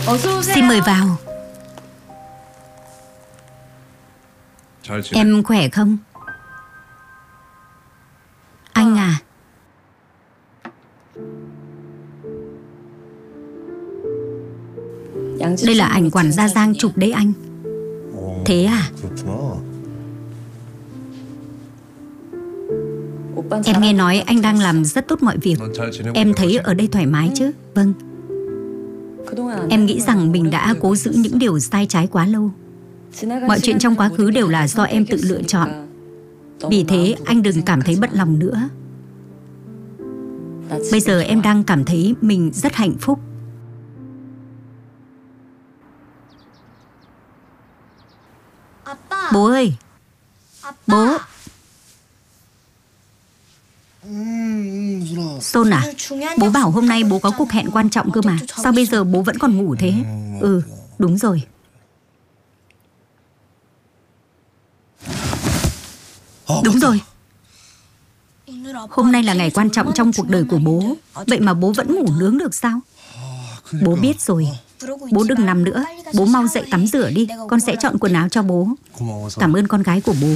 Xin mời vào. Em khỏe không? Anh à, đây là ảnh quản gia Giang chụp đấy anh. Thế à? Em nghe nói anh đang làm rất tốt mọi việc. Em thấy ở đây thoải mái chứ? Vâng. Em nghĩ rằng mình đã cố giữ những điều sai trái quá lâu. Mọi chuyện trong quá khứ đều là do em tự lựa chọn. Vì thế anh đừng cảm thấy bận lòng nữa. Bây giờ em đang cảm thấy mình rất hạnh phúc. Bố ơi! Bố! Tôn à, bố bảo hôm nay bố có cuộc hẹn quan trọng cơ mà. Sao bây giờ bố vẫn còn ngủ thế? Ừ, đúng rồi. Đúng rồi. Hôm nay là ngày quan trọng trong cuộc đời của bố. Vậy mà bố vẫn ngủ nướng được sao? Bố biết rồi. Bố đừng nằm nữa. Bố mau dậy tắm rửa đi. Con sẽ chọn quần áo cho bố. Cảm ơn con gái của bố.